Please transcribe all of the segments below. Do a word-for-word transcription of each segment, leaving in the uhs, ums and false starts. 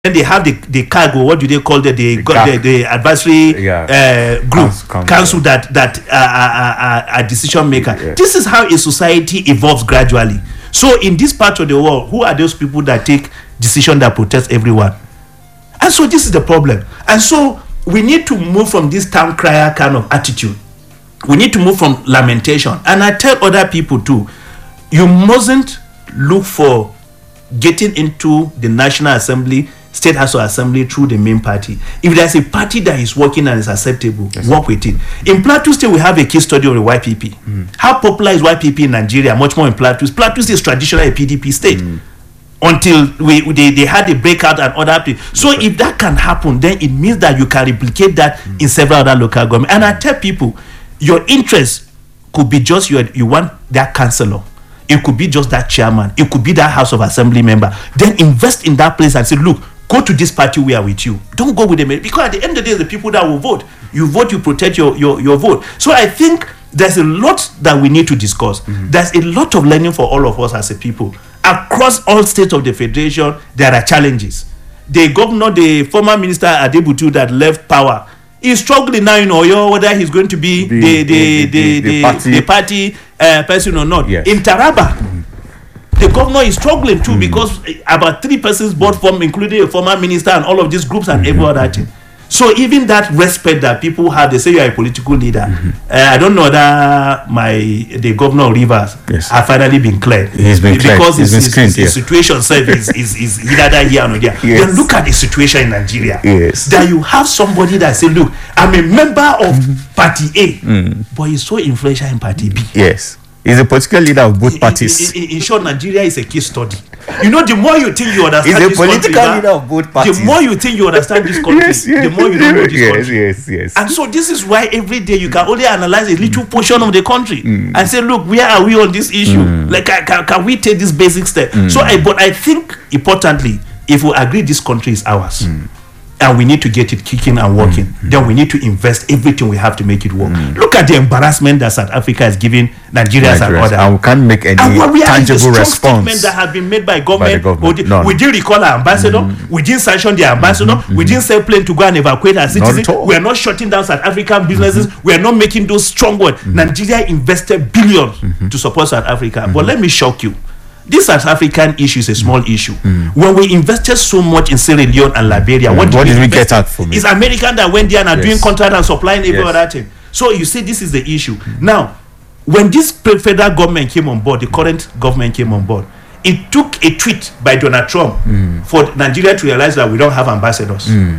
then they have the, the cargo, what do they call it, the, the, the, the advisory yeah. uh, group, council, council, council that, that uh, are, are, are decision maker. Yeah. This is how a society evolves gradually. So in this part of the world, who are those people that take decision that protect everyone? And so this is the problem. And so we need to move from this town crier kind of attitude. We need to move from lamentation. And I tell other people too, you mustn't look for getting into the National Assembly, State House of Assembly through the main party. If there's a party that is working and is acceptable, yes, work with it. In Plateau State, we have a case study of the Y P P. Mm. How popular is Y P P in Nigeria? Much more in Plateau. Plateau State is traditionally a P D P state. Mm. Until we they, they had a breakout and other people. So right. If that can happen, then it means that you can replicate that mm. in several other local governments. And I tell people, your interest could be just your, you want that councillor. It could be just that chairman. It could be that House of Assembly member. Then invest in that place and say, look, go to this party, we are with you. Don't go with them. Because at the end of the day, the people that will vote. You vote, you protect your, your, your vote. So I think there's a lot that we need to discuss. Mm-hmm. There's a lot of learning for all of us as a people. Across all states of the Federation, there are challenges. The governor, the former minister Adebutu that left power, is struggling now in Oyo whether he's going to be the the the, the, the, the party, the party uh, person or not. Yes. In Taraba, mm-hmm. the governor is struggling too, mm-hmm. because about three persons board form, including a former minister and all of these groups and mm-hmm. every other thing. So even that respect that people have, they say you are a political leader. Mm-hmm. Uh, I don't know whether my the governor of Rivers yes. have finally been cleared. He's been cleared. Because his, been his, screened, his, his yeah. situation self is, is, is either here or not there. Yes. Then look at the situation in Nigeria. Yes. That you have somebody that say, look, I'm a member of mm-hmm. Party A, mm. but he's so influential in Party B. Yes. He's a political leader of both parties. In, in, in short, Nigeria is a case study. You know, the more you think you understand He's this a political country, leader of both parties. The more you think you understand this country, yes, yes, the more you don't know this yes, country. Yes, yes, And so this is why every day you can only analyze a little mm. portion of the country mm. and say, look, where are we on this issue? Mm. Like, can, can we take this basic step? Mm. So, I, but I think, importantly, if we agree this country is ours, mm. and we need to get it kicking and working, mm-hmm. then we need to invest everything we have to make it work. Mm. Look at the embarrassment that South Africa is giving Nigerians and others. And we can't make any tangible response that have been made by government. By government. We, no. we didn't recall our ambassador. Mm. We didn't sanction the ambassador. Mm-hmm. We didn't sell plane to go and evacuate our citizens. We are not shutting down South African businesses. Mm-hmm. We are not making those strong words. Mm-hmm. Nigeria invested billions mm-hmm. to support South Africa. Mm-hmm. But let me shock you. This South African issue is a small mm. issue. Mm. When we invested so much in Sierra Leone and Liberia, mm. what, what did we, we get out from it? It's American that went there and are yes. doing contract and supplying every yes. other thing. So you see, this is the issue. Mm. Now, when this federal government came on board, the current government came on board, it took a tweet by Donald Trump mm. for Nigeria to realize that we don't have ambassadors. Mm.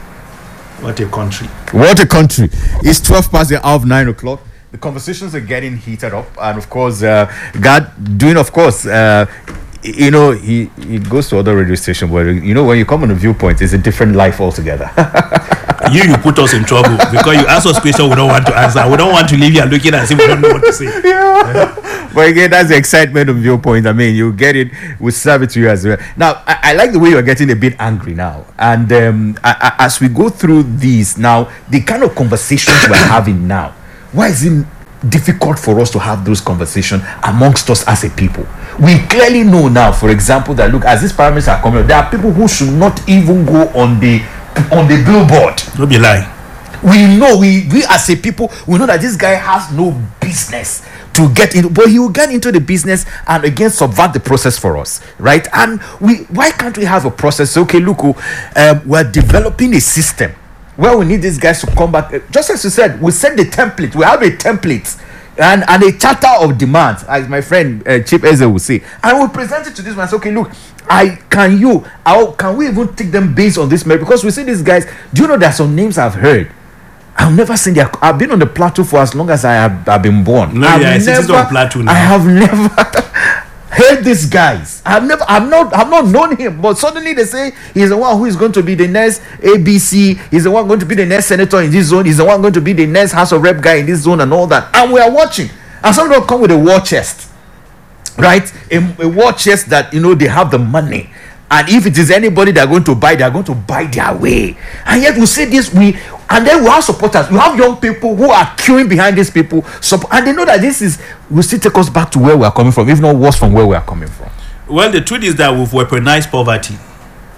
What a country. What a country. It's twelve past the hour of nine o'clock. The conversations are getting heated up, and of course, uh, God doing, of course, uh, you know, he, he goes to other radio stations where, you know, when you come on a Viewpoint, it's a different life altogether. you, you put us in trouble because you ask us questions we don't want to answer. We don't want to leave here looking as if we don't know what to say. Yeah. Yeah. But again, that's the excitement of Viewpoint. I mean, you get it, we serve it to you as well. Now, I, I like the way you're getting a bit angry now. And um, I, I, as we go through these now, the kind of conversations we're having now, why is it difficult for us to have those conversations amongst us as a people? We clearly know now, for example, that look, as these parameters are coming up, there are people who should not even go on the on the billboard. Don't be lying. We know, we we as a people, we know that this guy has no business to get in, but he will get into the business and again subvert the process for us, right? And we, why can't we have a process? Okay, look, um, we're developing a system. Well, we need these guys to come back. Just as you said, we set the template. We have a template and, and a charter of demands, as my friend uh, Chief Eze will say. And we'll present it to this man. Say, okay, look, I can you, how can we even take them based on this merit? Because we see these guys. Do you know there are some names I've heard? I've never seen their. I've been on the plateau for as long as I have I've been born. No, I've yeah, never, on plateau now. I have never heard these guys. I've never, I've not, I've not known him. But suddenly they say he's the one who is going to be the next A B C. He's the one going to be the next senator in this zone. He's the one going to be the next House of Rep guy in this zone and all that. And we are watching. And some don't come with a war chest, right? A, a war chest that, you know, they have the money. And if it is anybody they're going to buy, they're going to buy their way. And yet we say this, we and then we have supporters. We have young people who are queuing behind these people, and they know that this is will still take us back to where we are coming from, if not worse from where we are coming from. Well, the truth is that we've weaponized poverty.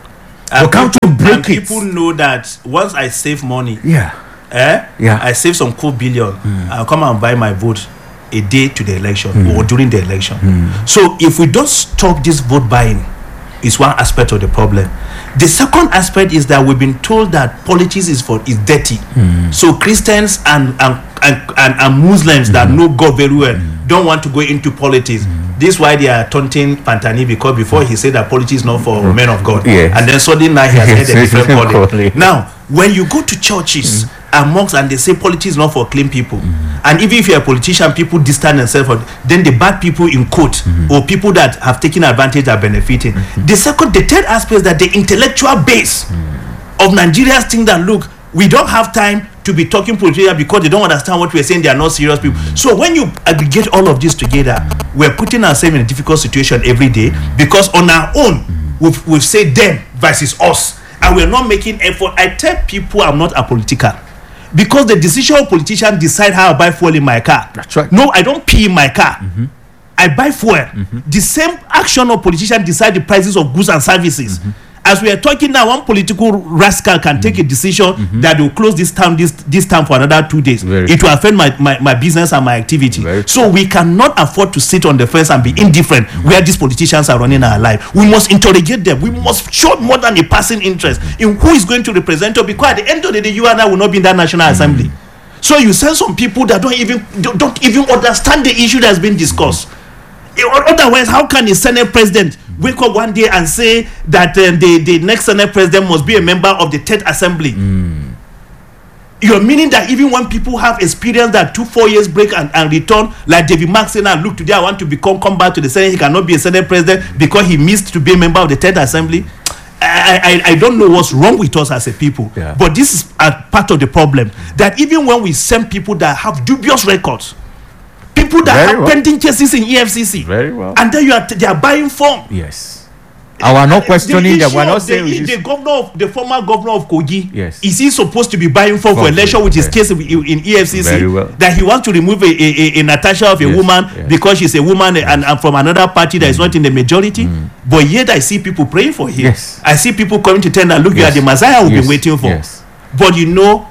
We come to break and it. people know that once I save money, Yeah. eh, Yeah. I save some cool billion, I'll come and buy my vote a day to the election or during the election. So if we don't stop this vote buying, it's one aspect of the problem. The second aspect is that we've been told that politics is for is dirty. So Christians and and, and, and, and Muslims that know God very well don't want to go into politics. This is why they are taunting Pantani, because before he said that politics is not for men of God. Yes. And then suddenly now he has made a different Calling. calling. Now, when you go to churches and mosques and they say politics is not for clean people, and even if you're a politician, people distance themselves from, then the bad people in quote or people that have taken advantage are benefiting. The second, the third aspect is that the intellectual base of Nigerians think that, look, we don't have time to be talking politics because they don't understand what we're saying. They are not serious people. So when you aggregate all of this together, we're putting ourselves in a difficult situation every day, because on our own we've, we've said them versus us, and we're not making effort. I tell people I'm not apolitical, because the decision of politicians decide how I buy fuel in my car. That's right. No, I don't pee in my car. Mm-hmm. I buy fuel. Mm-hmm. The same action of politicians decide the prices of goods and services. Mm-hmm. As we are talking now, one political rascal can mm-hmm. take a decision mm-hmm. that will close this town this this town for another two days. Very it will affect my, my, my business and my activity. Very so true. We cannot afford to sit on the fence and be indifferent mm-hmm. where these politicians are running our life. We must interrogate them. We must show more than a passing interest in who is going to represent us, because at the end of the day, you and I will not be in that National mm-hmm. Assembly. So you send some people that don't even don't, don't even understand the issue that's been discussed. Mm-hmm. Otherwise, how can a Senate president wake up one day and say that uh, the, the next Senate president must be a member of the third assembly? Mm. You're meaning that even when people have experience that took four years break and, and return, like David Mark saying, look, today I want to become come back to the Senate, he cannot be a Senate president because he missed to be a member of the third assembly. I, I, I don't know what's wrong with us as a people, yeah. but this is a part of the problem, that even when we send people that have dubious records, people that Very have well. pending cases in E F C C, Very well. and then you are t- they are buying form. Yes. I was not questioning the them. We're not the, saying the, the governor of the former governor of Kogi. Yes. Is he supposed to be buying form for election with his yes. case in, in E F C C? Very well. That he wants to remove a, a, a Natasha of a yes. woman yes. because she's a woman yes. and, and from another party that mm. is not in the majority. Mm. But yet I see people praying for him. Yes. I see people coming to tell that, look, yes. you are the Messiah we've yes. been waiting for. Yes. But you know,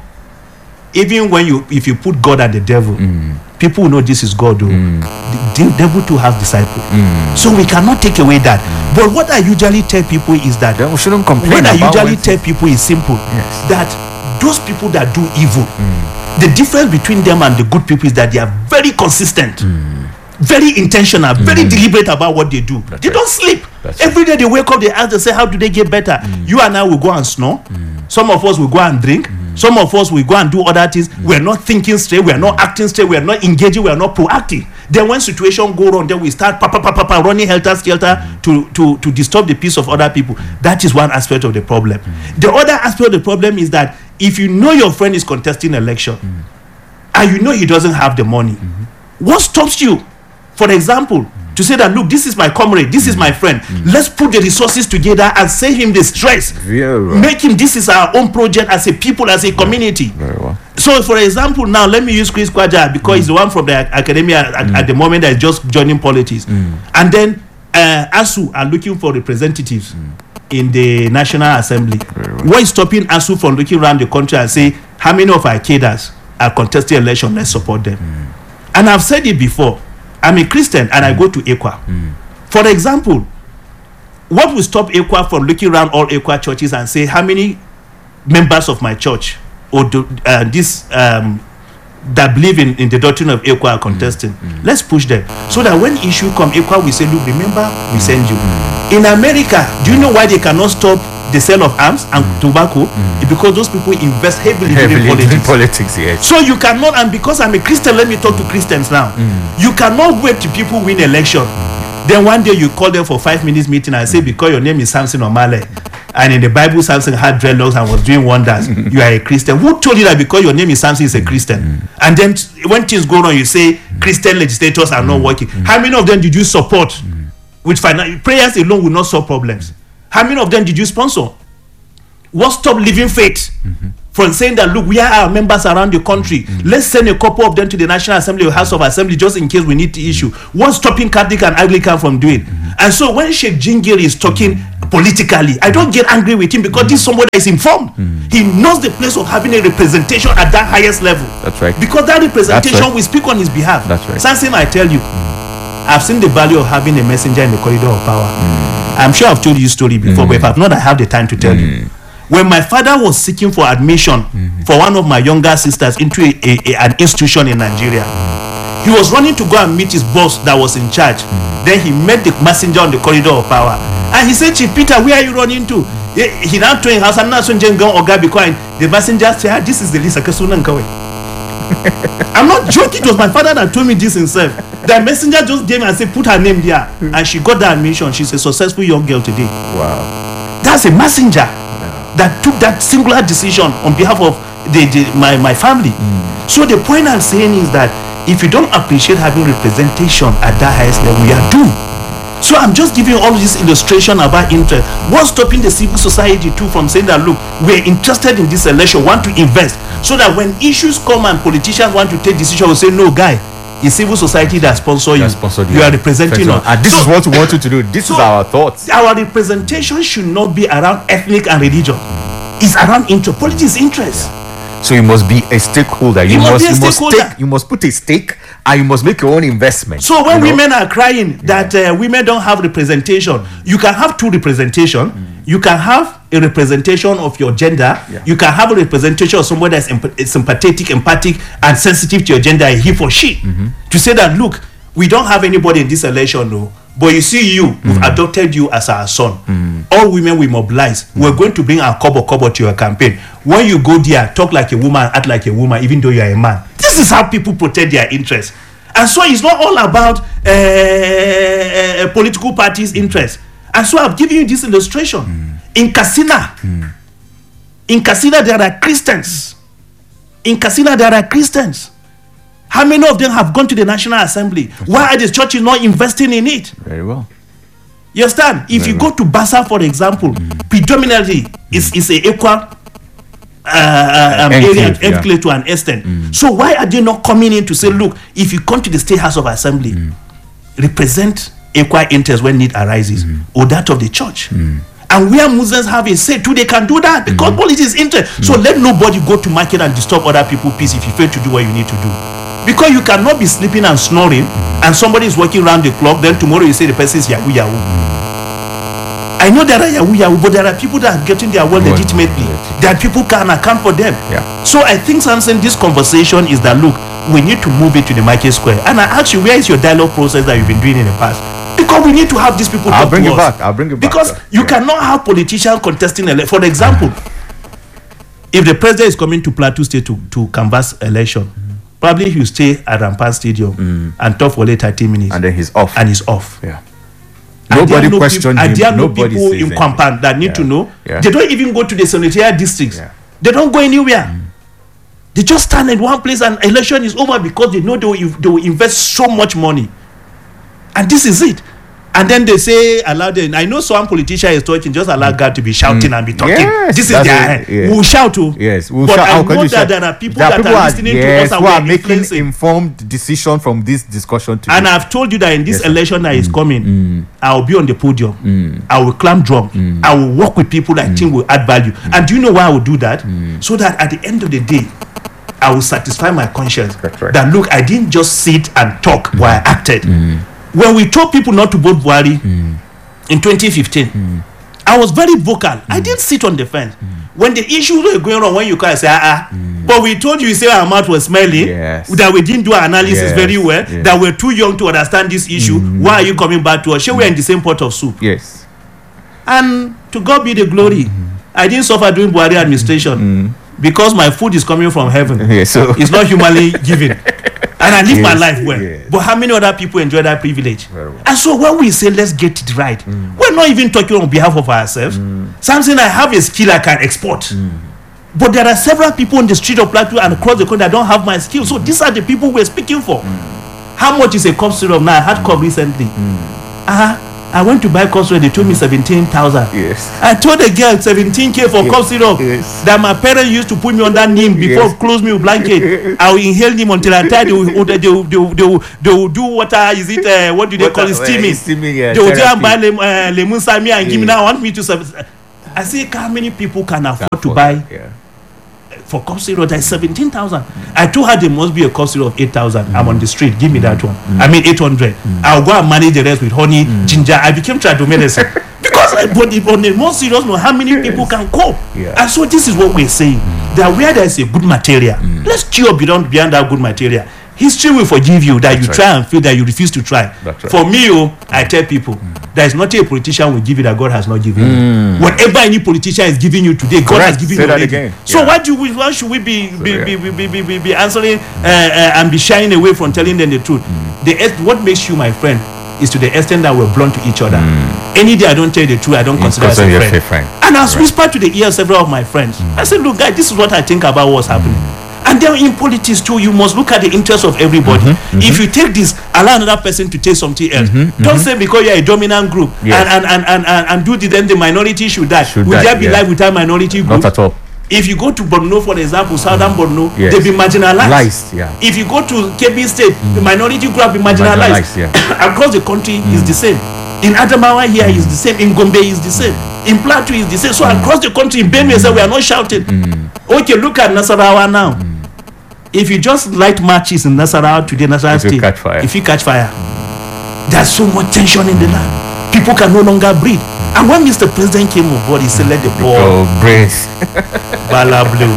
even when you if you put God and the devil, mm. people will know this is God. Mm. The, the devil too has disciples. Mm. So we cannot take away that. Mm. But what I usually tell people is that then we shouldn't complain. What I about usually tell people is simple. Yes. That those people that do evil, mm. the difference between them and the good people is that they are very consistent, mm. very intentional, mm. very deliberate about what they do. That's they right. don't sleep. That's Every right. day they wake up, they ask, they say, how do they get better? Mm. You and I will go and snore. Mm. Some of us will go and drink. Mm. Some of us will go and do other things. Mm. We're not thinking straight. We're not acting straight. We're not engaging. We're not proactive. Then when situation go wrong, then we start pa, pa, pa, pa, pa, running helter skelter mm. to, to, to disturb the peace of other people. Mm. That is one aspect of the problem. Mm. The other aspect of the problem is that if you know your friend is contesting election mm. and you know he doesn't have the money, mm-hmm. what stops you? For example, mm. to say that, look, this is my comrade, this mm. is my friend. Mm. Let's put the resources together and save him the stress. Right. Make him, this is our own project as a people, as a community. Very well. So, for example, now let me use Chris Kwaja because mm. he's the one from the academia at, mm. at the moment that is just joining politics. Mm. And then uh, ASU are looking for representatives mm. in the National Assembly. Well. What is stopping ASU from looking around the country and say, how many of our cadres are contesting election? Let's support them. Mm. And I've said it before. I'm a Christian and mm. I go to ECWA. Mm. For example, what will stop ECWA from looking around all ECWA churches and say how many members of my church or do, uh, this um, that believe in, in the doctrine of ECWA are contesting? Mm. Let's push them so that when issue come, ECWA will say, look, remember, we send you. Mm. In America, do you know why they cannot stop the sale of arms and mm. tobacco? Mm. It's because those people invest heavily, heavily in politics. In politics yes. So you cannot, and because I'm a Christian, let me talk to Christians now. Mm. You cannot wait till people win election. Mm. Then one day you call them for five minutes meeting and say, mm. because your name is Samson Omale, and in the Bible Samson had dreadlocks and was doing wonders, mm. you are a Christian. Who told you that because your name is Samson is a Christian? Mm. And then when things go wrong, you say mm. Christian legislators are mm. not working. Mm. How many of them did you support? Mm. With financial prayers alone will not solve problems. How many of them did you sponsor? What stopped Living Faith mm-hmm. from saying that, look, we are our members around the country. Mm-hmm. Let's send a couple of them to the National Assembly or House of Assembly just in case we need to issue. What's stopping Catholic and Anglican from doing? Mm-hmm. And so when Sheikh Jingiri is talking mm-hmm. politically, I don't get angry with him because mm-hmm. this is somebody that is informed. Mm-hmm. He knows the place of having a representation at that highest level. That's right. Because that representation right. will speak on his behalf. That's right. Something I tell you, mm-hmm. I've seen the value of having a messenger in the corridor of power. Mm-hmm. I'm sure I've told you this story before, mm-hmm. but if I've not, I have the time to tell mm-hmm. you. When my father was seeking for admission mm-hmm. for one of my younger sisters into a, a, a, an institution in Nigeria, mm-hmm. he was running to go and meet his boss that was in charge. Mm-hmm. Then he met the messenger on the corridor of power. Mm-hmm. And he said, Chief Peter, where are you running to? He, he now told him, I'm not going to go behind. The messenger said, ah, this is the list. I'm not joking. It was my father that told me this himself. The messenger just came and said, put her name there. Mm-hmm. And she got the admission. She's a successful young girl today. Wow. That's a messenger that took that singular decision on behalf of the, the my, my family. Mm. So the point I'm saying is that if you don't appreciate having representation at that highest level, we are doomed. So I'm just giving all this illustration about interest. What's stopping the civil society too from saying that, look, we're interested in this election, want to invest, so that when issues come and politicians want to take decisions, we'll say, no, guy, it's civil society that sponsor you. Sponsored you. You are representing us. And this so, is what we want you to do. This so is our thoughts. Our representation should not be around ethnic and religion. It's around interest. Politics interest. Yeah. So you must be a stakeholder. You, you must, must, you must take, you must put a stake, and you must make your own investment. So when you women know? are crying that uh, women don't have representation, you can have two representation. Mm. You can have a representation of your gender. Yeah. You can have a representation of somebody that's emp- sympathetic, empathic, and sensitive to your gender, he or she. Mm-hmm. To say that, look, we don't have anybody in this election, no. But you see, you, mm-hmm. we've adopted you as our son. Mm-hmm. All women we mobilize. Mm-hmm. We're going to bring our kobo kobo to your campaign. When you go there, talk like a woman, act like a woman, even though you are a man. This is how people protect their interests. And so it's not all about uh, uh, political parties' interests. And so I've given you this illustration. Mm. In Katsina, mm. in Katsina there are Christians. In Katsina there are Christians. How many of them have gone to the National Assembly? That's Why right. are the churches not investing in it? Very well. You understand? If Very you well. go to Bassa, for example, mm. predominantly mm. it's, it's a equal uh, uh, um, area, enclave yeah. to an extent. Mm. So why are they not coming in to say, look, if you come to the State House of Assembly, mm. represent equal interest when need arises, mm. or that of the church. Mm. And where Muslims have a say too, they can do that because mm. politics is interest. Mm. So let nobody go to market and disturb other people's peace if you fail to do what you need to do. Because you cannot be sleeping and snoring mm. and somebody is working around the clock, then tomorrow you say the person is Yahoo Yahoo. Mm. I know there are Yahoo Yahoo, but there are people that are getting their work legitimately. That people can account for them. Yeah. So I think something this conversation is that, look, we need to move it to the market square. And I ask you, where is your dialogue process that you've been doing in the past? Because we need to have these people I'll talk bring to it us. back. I'll bring it because back. Because you yeah. cannot have politicians contesting election. For example, if the president is coming to Plateau State to, to canvass election, mm. probably he'll stay at Rampart Stadium mm. and talk for like thirty minutes. And then he's off. And he's off. Yeah. Nobody questioned him. And there are no Nobody people in Kwampan that need yeah. to know. Yeah. They don't even go to the senatorial districts. Yeah. They don't go anywhere. Mm. They just stand in one place and election is over because they know they will, they will invest so much money. And this is it. And then they say, allow them. I know some politician is talking, just allow God to be shouting mm. and be talking. Yes, this is their it, yes. We'll shout to. Yes, we'll but shout. I know that shout? there are people there that are, are listening yes, to us who and are making informed decision from this discussion today. And I've told you that in this yes, election that mm. is coming, mm. I will be on the podium. Mm. I will clamp drum. Mm. I will work with people that I mm. think will add value. Mm. And do you know why I will do that? Mm. So that at the end of the day, I will satisfy my conscience right. that look, I didn't just sit and talk mm. while I acted. Mm. When we told people not to vote Buhari mm. in twenty fifteen, mm. I was very vocal. Mm. I didn't sit on the fence. Mm. When the issues were going on, when you call, I say, ah, ah. Mm. But we told you, you say our mouth was smelly, yes. that we didn't do our analysis yes. very well, yes. that we're too young to understand this issue. Mm. Why are you coming back to us? Sure, mm. we're in the same pot of soup. Yes. And to God be the glory. Mm. I didn't suffer during Buhari administration mm. because my food is coming from heaven. Yeah, so it's not humanly given. And I live yes, my life well. Yes. But how many other people enjoy that privilege? Well. And so when we say, let's get it right, mm. we're not even talking on behalf of ourselves. Mm. Something I have a skill I can export. Mm. But there are several people on the street of Plateau and across the country that don't have my skill. So these are the people we're speaking for. Mm. How much is a cup syrup now? I had cup recently. Mm. Uh-huh. I went to buy cough syrup. They told me seventeen thousand. Yes. I told the girl seventeen k for yes. cough syrup. Yes. That my parents used to put me on that neem before yes. close me with blanket. I will inhale neem until I tired. They will, they will, they will, they will, they will do water. Is it uh, what do they water, call it? Steaming. steaming yeah, they will go and buy lem, uh, lemon samia and yeah. give me now. Want me to service. I say how many people can afford, afford to buy yeah. for cough syrup? That is seventeen thousand. Mm. I told her there must be a cough syrup of eight thousand. Mm. I'm on the street. Give me mm. that one. Mm. I mean eight hundred. Mm. I'll go and manage the rest with honey, mm. ginger. I became trado medicine because I, but on the more serious note, how many yes. people can cope? Yeah. And so this is what we're saying. Mm. That where there is a good material, mm. let's cheer beyond beyond that good material. History will forgive you that That's you right. try and feel that you refuse to try. Right. For me, oh, I tell people mm. there is not a politician will give you that God has not given mm. you. Whatever any politician is giving you today, God Correct. has given Say you that again. So yeah. why do we, why should we be be, so, yeah. be, be, be, be, be answering uh, uh, and be shying away from telling them the truth? Mm. The what makes you my friend is to the extent that we're blunt to each other. Mm. Any day I don't tell you the truth, I don't mm. consider as a friend. friend. And I was right. whispered to the ear of several of my friends. Mm. I said, look, guys, this is what I think about what's happening. Mm. And then in politics too, you must look at the interest of everybody. Mm-hmm, mm-hmm. If you take this, allow another person to take something else. Mm-hmm, don't mm-hmm. say because you're a dominant group yes. and, and, and, and, and do the then the minority should die. Should Will die, there be yeah. life without minority group? Not at all. If you go to Borno, for example, Southern Borno, yes. they be marginalized. Lies, yeah. If you go to K B State, mm. the minority group be marginalized. marginalized yeah. Across the country mm. is the same. In Adamawa here mm. is the same. In Gombe is the same. In Plateau is the same. So mm. across the country, in Benue, mm. we are not shouting. Mm. Okay, look at Nasarawa now. Mm. If you just light matches in Nasarawa today, Nasarawa State, catch fire. if you catch fire, mm. there's so much tension in the land. People can no longer breathe. And when Mister President came on board, he said, let the ball breathe. Bala blue.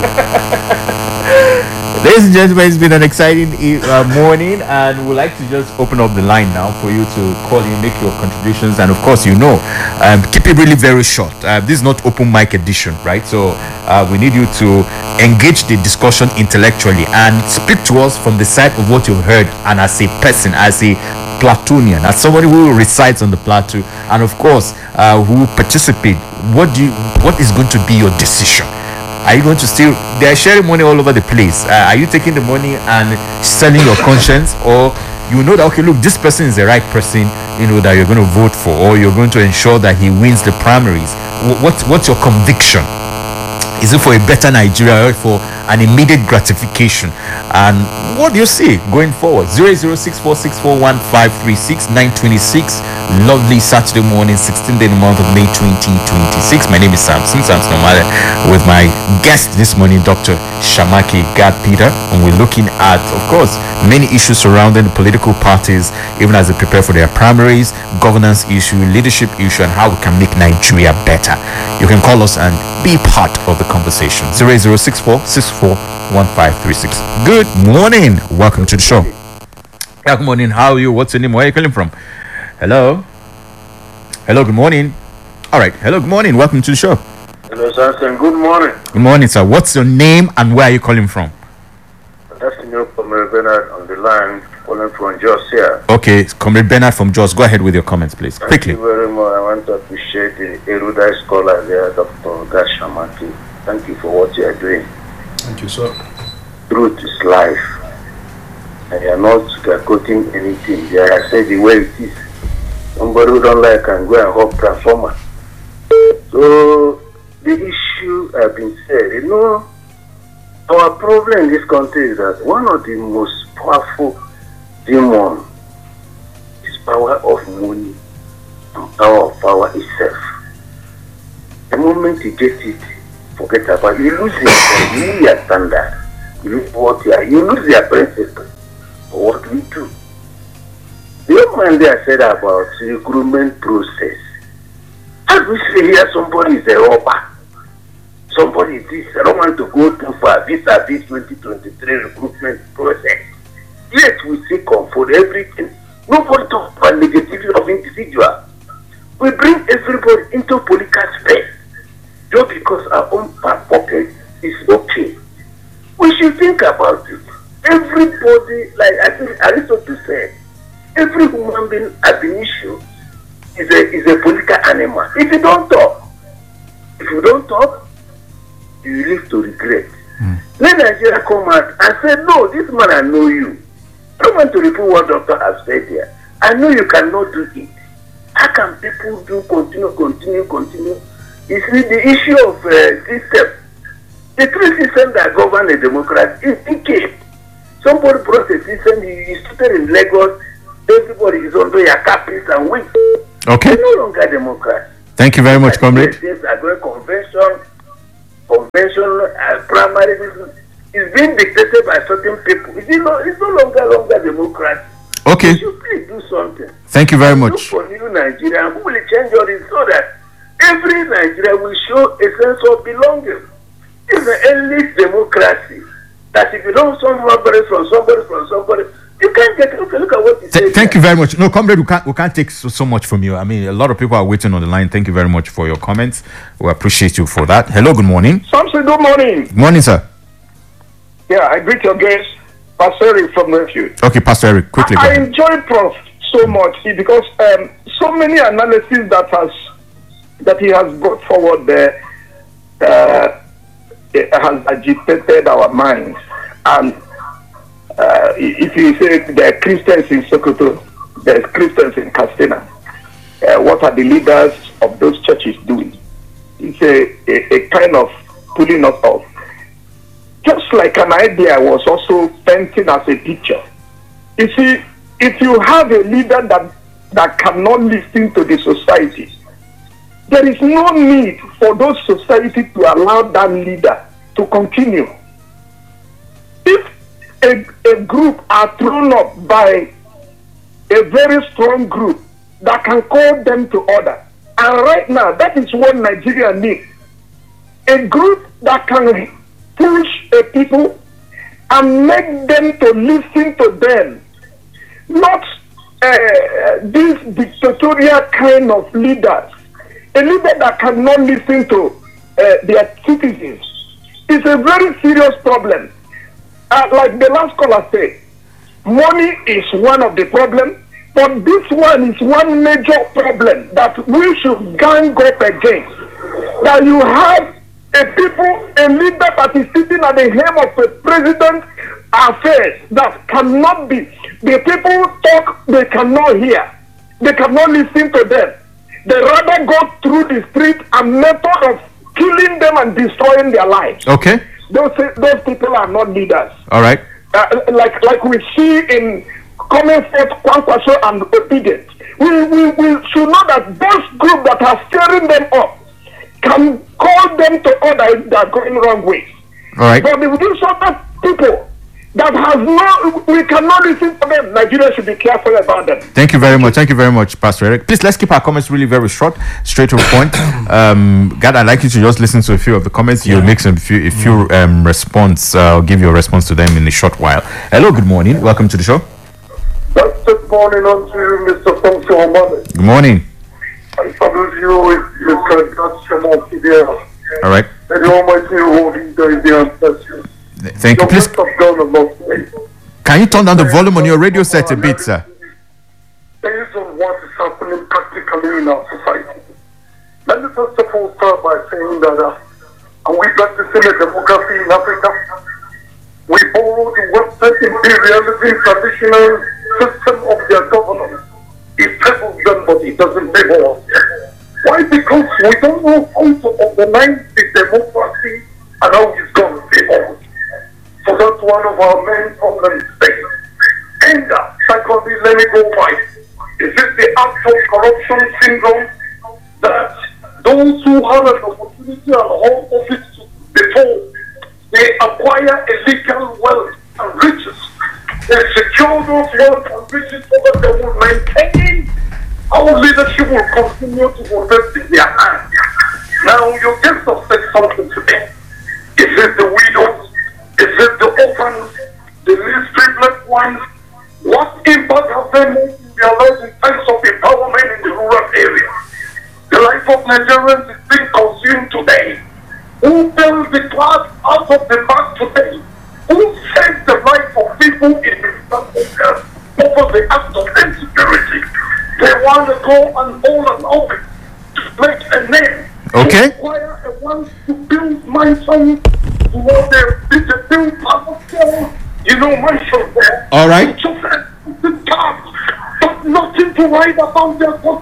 Ladies and gentlemen, it's been an exciting uh, morning, and we'd like to just open up the line now for you to call in, make your contributions, and of course, you know, um, keep it really very short. Uh, this is not open mic edition, right? So uh, we need you to engage the discussion intellectually and speak to us from the side of what you've heard, and as a person, as a Platonian, as somebody who resides on the plateau, and of course, uh, who participate. What do you? What is going to be your decision? Are you going to still? They are sharing money all over the place. Uh, are you taking the money and selling your conscience, or you know that okay, look, this person is the right person, you know, that you're going to vote for, or you're going to ensure that he wins the primaries? What What's your conviction? Is it for a better Nigeria or for an immediate gratification? And what do you see going forward? zero zero six four six four one five three six nine two six. Lovely Saturday morning, sixteenth day in the month of May twenty twenty-six. My name is Samson Samson Omale with my guest this morning, Doctor Shamaki Gad-Peter, and we're looking at, of course, many issues surrounding the political parties, even as they prepare for their primaries, governance issue, leadership issue, and how we can make Nigeria better. You can call us and be part of the conversation. zero zero six four six four one five three six. Good morning. Welcome to the show. Yeah, good morning. How are you? What's your name? Where are you calling from? Hello. Hello. Good morning. All right. Hello. Good morning. Welcome to the show. Hello, Samson. Good morning. Good morning, sir. What's your name and where are you calling from? That's the Comrade Bernard on the line, calling from Jos here. Okay, Comrade Bernard from Jos. Go ahead with your comments, please. Thank Quickly. Thank you very much. I want to appreciate the erudite scholar there, Doctor Gashamaki. Thank you for what you are doing. Thank you, sir. Truth is life. And you are not quoting anything there. I say the way it is. Somebody who don't like can go and hop transformer. So the issue has been said. You know, our problem in this country is that one of the most powerful demons is power of money and power of power itself. The moment you get it, forget about it. You lose your, you lose your standard. You lose what you are. You lose your principle for what we do. The young man there said about the recruitment process. I wish to hear somebody is a robber. Somebody is this. I don't want to go too far. Vis-a-vis twenty twenty-three recruitment process. Yet we see comfort everything. Nobody talks about negativity of individual. We bring everybody into political space just because our own pocket is okay. We should think about it. Everybody, like I think Aristotle said, every human being ab initio is a is a political animal. If you don't talk, if you don't talk, you live to regret. Mm. Let Nigeria come out and say, no, this man, I know you. I don't want to repeat what doctor has said here. I know you cannot do it. How can people do continue, continue, continue? You see, the issue of uh, system, the three systems that govern a democracy is decayed. Somebody brought a system, you, you started in Lagos, everybody is under your caprice and wins. Okay. It's no longer democracy. Thank you very much, comrade. Things are going convention, convention, uh, primary, this is being dictated by certain people. It's no, it's no longer longer democracy. Okay. You should please do something. Thank you very Look much. for new Nigeria, who will change all this so that every Nigeria will show a sense of belonging. It's an elite democracy that if you don't somebody from somebody from somebody, you can't get. Look, look at what he Th- said. thank you very much. No, comrade, we can't we can't take so, so much from you. I mean, a lot of people are waiting on the line. Thank you very much for your comments. We appreciate you for that. Hello, good morning. Samson, good morning. Good morning, sir. Yeah, I greet your guest, Pastor Eric from Refuge. Okay, Pastor Eric, quickly. I, go I ahead. enjoy Prof so much because um, so many analyses that has that he has brought forward there uh, it has agitated our minds. And uh, if you say there are Christians in Sokoto, there's Christians in Castina, uh, what are the leaders of those churches doing? It's a, a, a kind of pulling us off. Just like an idea was also painting as a picture. You see, if you have a leader that, that cannot listen to the society, there is no need for those society to allow that leader to continue. If a, a group are thrown up by a very strong group that can call them to order, and right now that is what Nigeria needs, a group that can push a people and make them to listen to them, not uh, these dictatorial kind of leaders. A leader that cannot listen to uh, their citizens is a very serious problem. Uh, like the last caller said, money is one of the problems, but this one is one major problem that we should gang up against. That you have a people, a leader that is sitting at the helm of a president affairs that cannot be. The people talk, they cannot hear. They cannot listen to them. They rather go through the street and method of killing them and destroying their lives. Okay. Those those people are not leaders. All right. Uh, like like we see in coming forth Kwankwaso and obedience. We, we we should know that those groups that are stirring them up can call them to order if they are going wrong ways. All right. But if these other people that has no, we cannot listen to them. Nigeria should be careful about them. Thank you very much. Thank you very much, Pastor Eric. Please, let's keep our comments really very short, straight to the point. Um, God, I'd like you to just listen to a few of the comments. You'll make some few, a few um, response. Uh, I'll give you a response to them in a short while. Hello, good morning. Welcome to the show. Good morning on to you, Mister Thompson Omane. Good morning. I salute you with Mister Gatchaman Fidel. All right. And the Almighty Holy God, the ancestors. Thank you. Please, Your best of God of love. can you turn down the volume on your radio set a bit, sir? Based on what is happening practically in our society. Let me first of all start by saying that uh, are we practicing a democracy in Africa? We borrow the Western imperialism traditional system of their governance. It favors them, but it doesn't favor us. Why? Because we don't know how to organize the democracy and how it's going to favor us. So that's one of our main problems today. Anger, secondly, let me go right. Is it the act of corruption syndrome that those who have an opportunity and hold office before they acquire illegal wealth and riches, they secure those wealth and riches so that they will maintain our leadership will continue to protect in their hands. Now, your guest have said something today. Is it the widows? Is it the orphans? The least privileged ones? What impact have they made in their lives in terms of empowerment in the rural area? The life of Nigerians is being consumed today. Who built the class out of the back today? Who saved the life of people in the over the act of insecurity? They want to go and hold an office to make a name. Okay. To acquire a one to build mansions, to know their to build public, you know, mansions there. All right. Just the top, but nothing to write about their concept.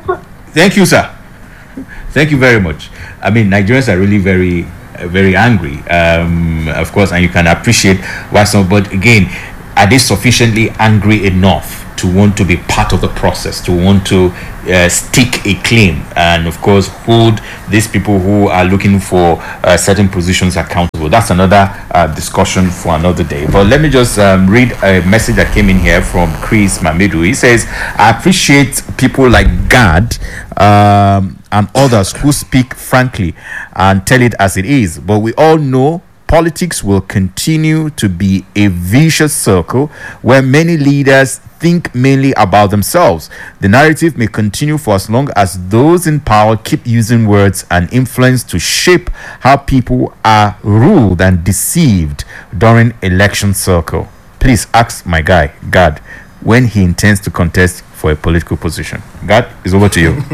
Thank you, sir. Thank you very much. I mean, Nigerians are really very, uh, very angry, um, of course, and you can appreciate why some. But again, are they sufficiently angry enough to want to be part of the process, to want to uh, stake a claim, and of course hold these people who are looking for uh, certain positions accountable? That's another uh, discussion for another day. But let me just um, read a message that came in here from Chris Mamedu. He says, I appreciate people like Gad um, and others who speak frankly and tell it as it is, but we all know politics will continue to be a vicious circle where many leaders think mainly about themselves. The narrative may continue for as long as those in power keep using words and influence to shape how people are ruled and deceived during election circle. Please ask my guy, God, when he intends to contest for a political position. God, it's over to you.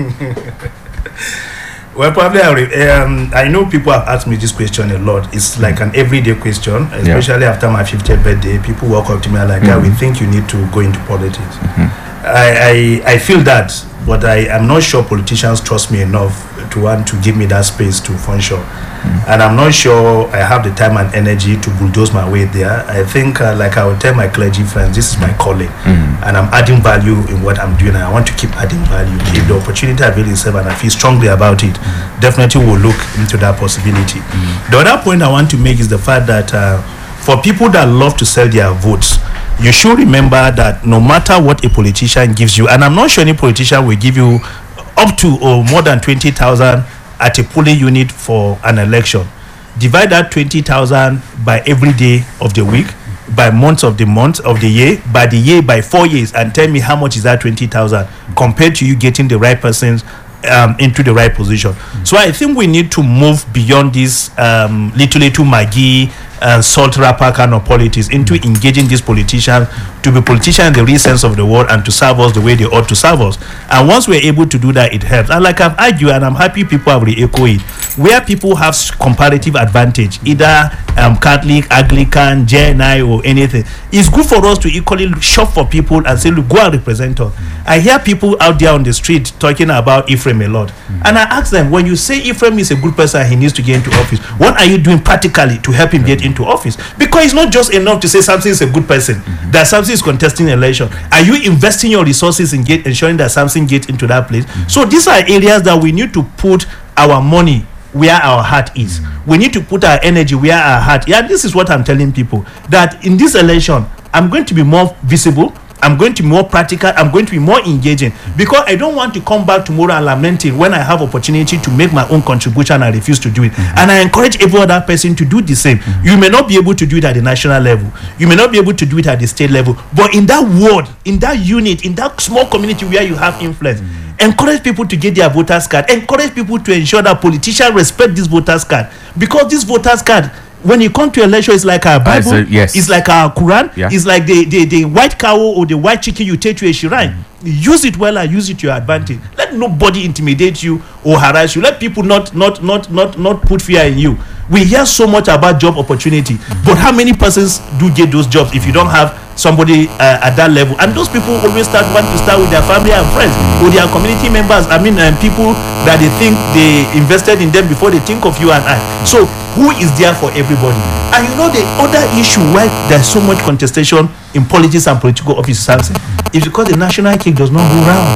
Well, probably I, re- um, I know people have asked me this question a lot. It's like an everyday question, especially yeah. after my fiftieth birthday. People walk up to me and like, mm-hmm. "I we think you need to go into politics." Mm-hmm. I, I I feel that, but I am not sure politicians trust me enough to want to give me that space to function. Mm-hmm. And I'm not sure I have the time and energy to bulldoze my way there. I think, uh, like I will tell my clergy friends, this is my calling, mm-hmm. and I'm adding value in what I'm doing, and I want to keep adding value. Mm-hmm. If the opportunity avails itself and I feel strongly about it, mm-hmm. definitely will look into that possibility. Mm-hmm. The other point I want to make is the fact that uh, for people that love to sell their votes, you should remember that no matter what a politician gives you, and I'm not sure any politician will give you up to or more than twenty thousand at a polling unit for an election. Divide that twenty thousand by every day of the week, by months of the month of the year, by the year, by four years, and tell me how much is that twenty thousand compared to you getting the right persons um, into the right position. Mm-hmm. So I think we need to move beyond this um, little little Maggie and salt wrapper kind of politics into engaging these politicians to be politicians in the real sense of the word and to serve us the way they ought to serve us. And once we're able to do that, it helps. And like I've argued, and I'm happy people have re-echoed it, where people have comparative advantage, either um, Catholic, Anglican, J N I or anything, it's good for us to equally shop for people and say, look, go and represent us. I hear people out there on the street talking about Ephraim a lot. Mm-hmm. And I ask them, when you say Ephraim is a good person and he needs to get into office, what are you doing practically to help him get into office? Because it's not just enough to say something is a good person, mm-hmm. that something is contesting election. Are you investing your resources in get ensuring that something gets into that place? Mm-hmm. So these are areas that we need to put our money where our heart is. Mm-hmm. We need to put our energy where our heart. Yeah, this is what I'm telling people, that in this election I'm going to be more visible, I'm going to be more practical, I'm going to be more engaging, because I don't want to come back tomorrow and lamenting when I have opportunity to make my own contribution and I refuse to do it. Mm-hmm. And I encourage every other person to do the same. Mm-hmm. You may not be able to do it at the national level, you may not be able to do it at the state level, but in that ward, in that unit, in that small community where you have influence, mm-hmm. encourage people to get their voters card, encourage people to ensure that politicians respect this voters card, because this voters card, when you come to election, it's like our Bible, uh, yes. it's like our Quran, yeah. it's like the, the, the white cow or the white chicken you take to a shrine. Mm-hmm. Use it well and use it to your advantage. Let nobody intimidate you or harass you. Let people not not not not not put fear in you. We hear so much about job opportunity, mm-hmm. but how many persons do get those jobs if you don't have somebody uh, at that level? And those people always start want to start with their family and friends or their community members. I mean, um, people that they think they invested in them before they think of you and I. So who is there for everybody? And you know the other issue why there's so much contestation in politics and political offices is because the national cake does not go round.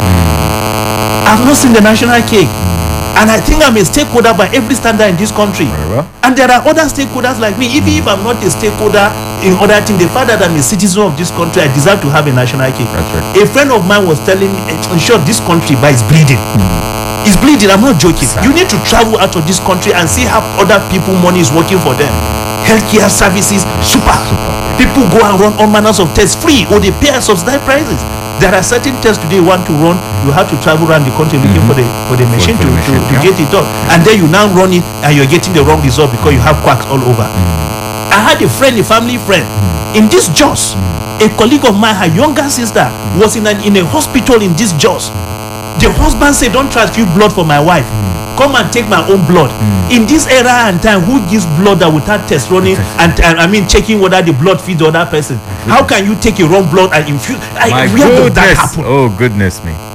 I've not seen the national cake. And I think I'm a stakeholder by every standard in this country. Well. And there are other stakeholders like me. Even if I'm not a stakeholder in other things, the fact that I'm a citizen of this country, I deserve to have a national cake. That's right. A friend of mine was telling me, in short, this country by is bleeding. Mm. It's bleeding. I'm not joking. Sad. You need to travel out of this country and see how other people money is working for them. Healthcare services, super. super. People go and run all manners of tests free, or they pay at subsidized prices. There are certain tests today you want to run, you have to travel around the country looking mm-hmm. for the for the machine for, for to, the machine, to, to yeah. get it done. And then you now run it and you're getting the wrong result because you have quacks all over. Mm-hmm. I had a friend, a family friend, mm-hmm. in this Jos. Mm-hmm. A colleague of mine, her younger sister, mm-hmm. was in an in a hospital in this Jos. The husband said, don't transfuse blood for my wife. Mm-hmm. Come and take my own blood. Mm. In this era and time, who gives blood that without test running and, and I mean checking whether the blood feeds the other person? How can you take a wrong blood and infuse? I, my where goodness. does that happen? Oh goodness me!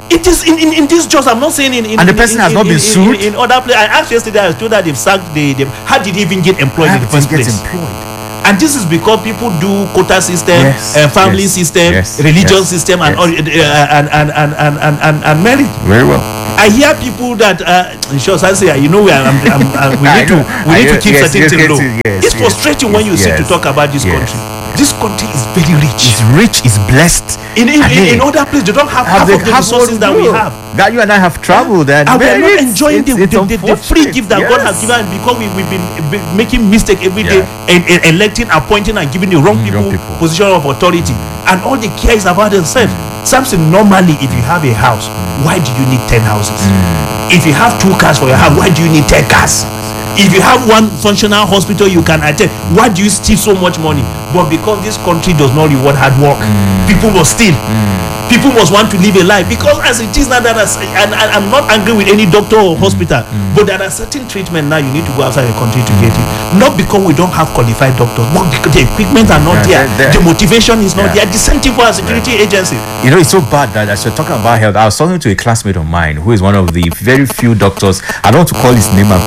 It is in, in, in these jobs. I'm not saying in, in And the in- person in, has in, not been in, sued? In, in other places, I asked yesterday. I was told that they've sacked the, the. How did he even get employed How in the did he first get place? employed? And this is because people do quota system, Yes, uh, family yes, system, yes, religious yes, system, and, yes. all, uh, and, and, and, and, and, and, and marriage. Very well. I hear people that uh, sure, I say, you know, we, are, I'm, I'm, uh, we I need to know, we I need to know, keep yes, certain yes, things yes, low. yes, It's yes, frustrating when you yes, sit to talk about this yes. country. This country is very rich. It's rich, it's blessed. In in, I in, mean, in other places, they don't have half the- of the half what resources that we do. have. That you and I have traveled and, And we are man, not it's- enjoying the, it's- the, it's the, the free unfortunate. gift that God has Yes. given because we, we've been uh, be- making mistake every day Yeah. and, and electing, appointing, and giving the wrong Mm, people, wrong people. position of authority. And all they care is about themselves. Something normally, if you have a house, why do you need ten houses? If you have two cars for your house, why do you need ten cars? If you have one functional hospital you can attend, why do you steal so much money? But because this country does not reward hard work, people must steal. People must want to live a life because as it is now, that is, and, and I'm not angry with any doctor or hospital, but there are certain treatment now you need to go outside the country to get it. Not because we don't have qualified doctors, but because the equipment are not Yeah, there, they're- the motivation is not Yeah. there. The same thing for our security agency. You know, it's so bad that as you're talking about health, I was talking to a classmate of mine who is one of the very few doctors. I don't want to call his name.